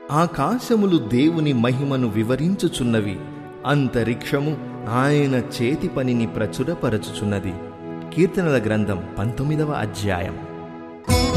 ఆకాశములు దేవుని మహిమను వివరించుచున్నవి, అంతరిక్షము ఆయన చేతి పనిని ప్రచురపరచుచున్నది. కీర్తనల గ్రంథం 19వ అధ్యాయం.